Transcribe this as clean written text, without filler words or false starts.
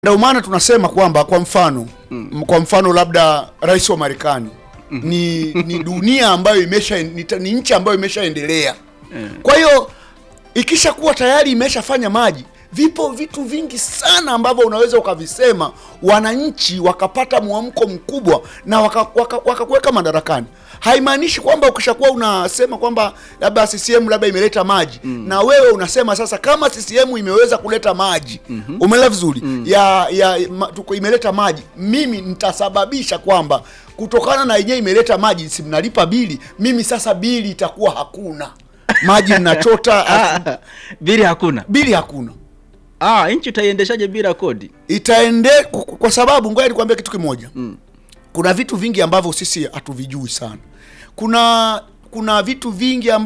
Ndio maana tunasema kwamba kwa mfano labda rais wa Marekani ni dunia ambayo ni nchi ambayo imeshaendelea. Kwa hiyo ikishakuwa tayari imeshafanya maji, vipo vitu vingi sana ambavyo unaweza ukavisema wananchi wakapata muamko mkubwa na wakakuweka madarakani. Haimaanishi kwamba ukishakuwa unasema kwamba labda CCM labda imeleta maji na wewe unasema sasa kama CCM imeweza kuleta maji, umeelewa vizuri, imeleta maji, mimi nitasababisha kwamba kutokana na yenyewe imeleta maji, si mnalipa bili, mimi sasa bili itakuwa hakuna. Maji mnachota bili hakuna. Bili hakuna. Nchi itaiendeshaje bila kodi? Kwa sababu ngoja nikwambie kitu kimoja. Kuna vitu vingi ambavyo sisi hatuvijui sana. Kuna vitu vingi